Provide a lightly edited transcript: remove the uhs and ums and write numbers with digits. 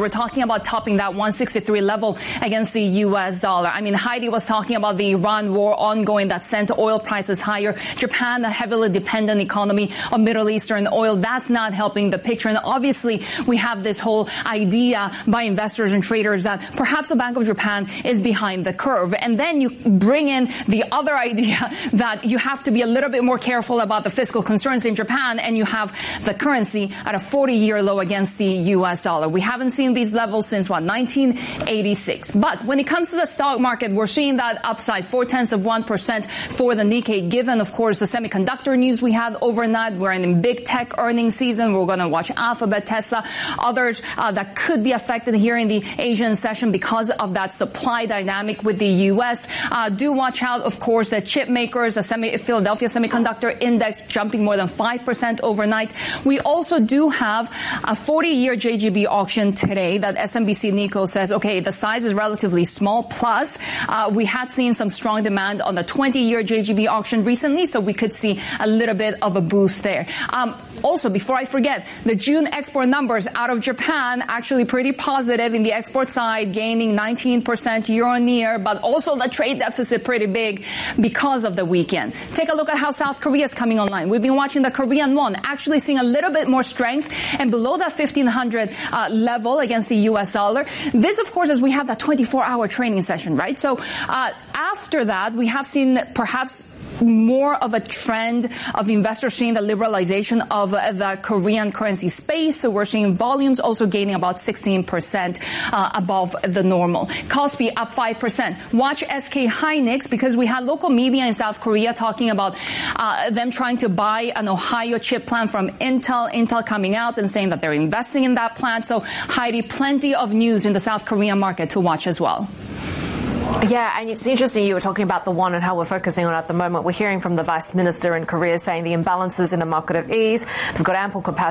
we're talking about topping that 163 level against the U.S. dollar. I mean, Heidi was talking about the Iran war ongoing that sent oil prices higher. Japan, a heavily dependent economy of Middle Eastern oil, that's not helping the picture. And obviously, we have this whole idea by investors and traders that perhaps the Bank of Japan is behind the curve. And then you bring in the other idea that you have to be a little bit more careful about the fiscal concerns in Japan, and you have the currency at a 40-year low against the U.S. dollar. We haven't seen these levels since, 1986. But when it comes to the stock market, we're seeing that upside, 0.4% for the Nikkei, given, of course, the semiconductor news we had overnight. We're in big tech earnings season. We're going to watch Alphabet, Tesla, others that could be affected here in the Asian session because of that supply dynamic with the U.S. Do watch out, of course, the chip makers, the Philadelphia Semiconductor Index jumping more than 5% overnight. We also do have a 40-year JGB auction today that SMBC Nikko says, okay, the size is relatively small. Plus, we had seen some strong demand on the 20-year JGB auction recently, so we could see a little bit of a boost there. Also, before I forget, the June export numbers out of Japan actually pretty positive in the export side, gaining 19% year on year, but also the trade deficit pretty big because of the weekend. Take a look at how South Korea is coming online. We've been watching the Korean won actually seeing a little bit more strength and below that 1,500 level against the U.S. dollar. This, of course, as we have that 24-hour training session, right? So after that, we have seen perhaps more of a trend of investors seeing the liberalization of the Korean currency space. So we're seeing volumes also gaining about 16% above the normal. Kospi up 5%. Watch SK Hynix because we had local media in South Korea talking about them trying to buy an Ohio chip plant from Intel. Intel coming out and saying that they're investing in that plant. So Heidi, plenty of news in the South Korean market to watch as well. Yeah, and it's interesting you were talking about the won and how we're focusing on it at the moment. We're hearing from the Vice Minister in Korea saying the imbalances in a market of ease. They've got ample capacity